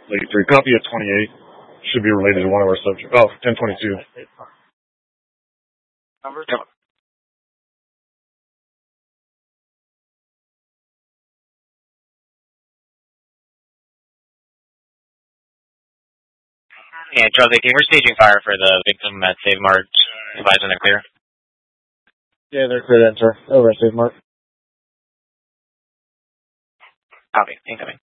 Late 3. Copy at 28. Should be related to one of our subjects. Oh, 1022. Number? Yep. Yeah, Charlie, we're staging fire for the victim at Save Mart. Advise when they're clear. Yeah, they're clear to enter. Over at Save Mart. Copy. Incoming.